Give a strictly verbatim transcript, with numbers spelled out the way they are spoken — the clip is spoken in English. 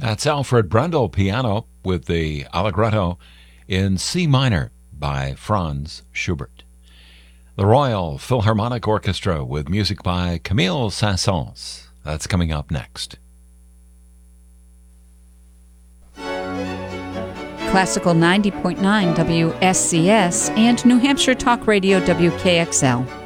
That's Alfred Brendel piano with the Allegretto in C minor by Franz Schubert. The Royal Philharmonic Orchestra with music by Camille Saint-Saëns. That's coming up next. Classical ninety point nine W S C S and New Hampshire Talk Radio W K X L.